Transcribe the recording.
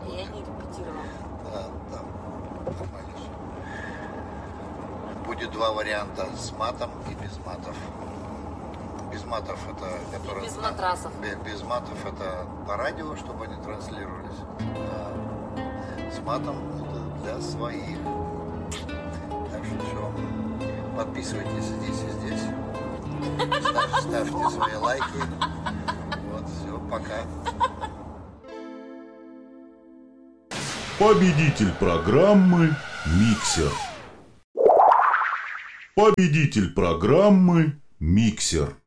Я не репетировала. Да, нормально. Будет два варианта: с матом и без матов. Без матов это... И без матрасов. Без матов это по радио, чтобы они транслировались. А с матом это для своих. Так что все. Подписывайтесь здесь и здесь. Ставьте свои лайки. Вот, все, пока. Победитель программы «Миксер». Победитель программы «Миксер».